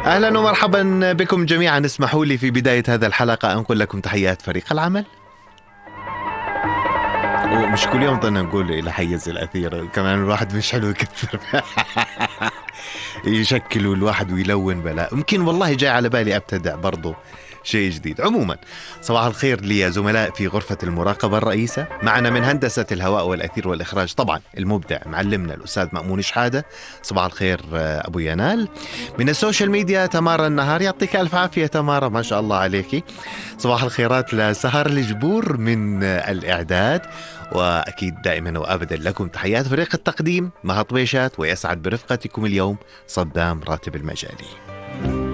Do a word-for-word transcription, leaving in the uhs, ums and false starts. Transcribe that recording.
أهلا ومرحبا بكم جميعا. اسمحوا لي في بداية هذا الحلقة أنقل لكم تحيات فريق العمل. ومش كل يوم ضلنا نقول إلى حيز الأثير، كمان الواحد مش حلو يكثر يشكلوا الواحد ويلون بلا. يمكن والله جاي على بالي أبتدع برضو شيء جديد. عموما صباح الخير لي زملاء في غرفة المراقبة الرئيسة. معنا من هندسة الهواء والأثير والإخراج طبعا المبدع معلمنا الأستاذ مأمون شحادة. صباح الخير أبو ينال. من السوشيال ميديا تمارا النهار، يعطيك ألف عافية تمارا، ما شاء الله عليك. صباح الخيرات لسهر الجبور من الإعداد. وأكيد دائما وأبدا لكم تحيات فريق التقديم مها طبيشات، ويسعد برفقتكم اليوم صدام راتب المجالي.